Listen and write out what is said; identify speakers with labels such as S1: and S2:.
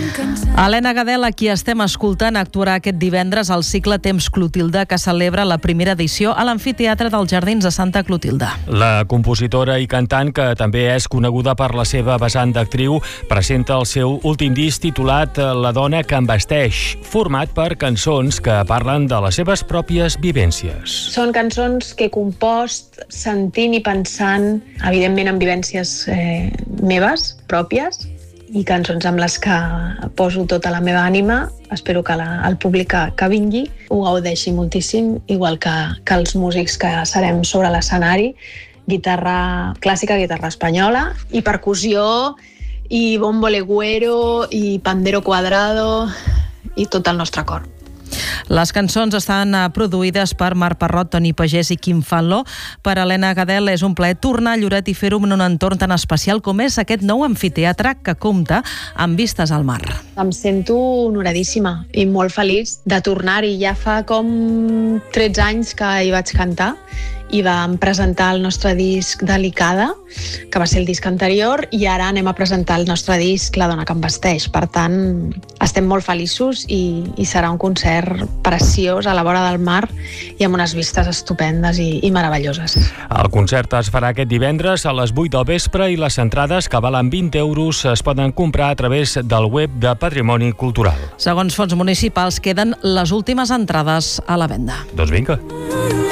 S1: Helena Gadel, a qui estem escoltant, actuarà aquest divendres al cicle Temps Clotilde, que celebra la primera edició a l'Amfiteatre dels Jardins de Santa Clotilde.
S2: La compositora i cantant, que també és coneguda per la seva vessant d'actriu, presenta el seu últim disc titulat La dona que em vesteix, format per cançons que parlen de les seves pròpies vivències.
S3: Són cançons que he compost sentint i pensant, evidentment, en vivències meves, pròpies, i cançons amb les que poso tota la meva ànima. Espero que el públic que vingui ho gaudeixi moltíssim, igual que els músics que serem sobre l'escenari. Guitarra clàssica, guitarra espanyola, i percussió, i bombo legüero, i pandero cuadrado, i tot el nostre cor.
S1: Les cançons estan produïdes per Marc Parrot, Toni Pagès i Quim Fanló. Per Helena Gadel és un plaer tornar a Lloret i fer-ho en un entorn tan especial com és aquest nou amfiteatre que compta amb vistes al mar.
S3: Em sento honoradíssima i molt feliç de tornar-hi. Ja fa com 13 anys que hi vaig cantar i vam presentar el nostre disc Delicada, que va ser el disc anterior, i ara anem a presentar el nostre disc La dona que em vesteix. Per tant, estem molt feliços i serà un concert preciós a la vora del mar i amb unes vistes estupendes i meravelloses.
S2: El concert es farà aquest divendres a les 8 del vespre i les entrades, que valen 20 euros, es poden comprar a través del web de Patrimoni Cultural.
S1: Segons fons municipals, queden les últimes entrades a la venda.
S2: Doncs vinga.